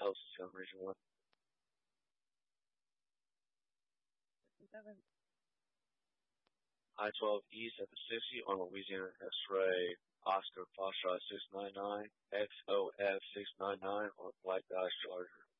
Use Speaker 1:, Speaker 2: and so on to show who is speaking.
Speaker 1: Health System Region 1.
Speaker 2: 7.
Speaker 1: I-12 East at the 60 on Louisiana X-ray Oscar Foxtrot 699 XOF 699 on Black Dodge Charger.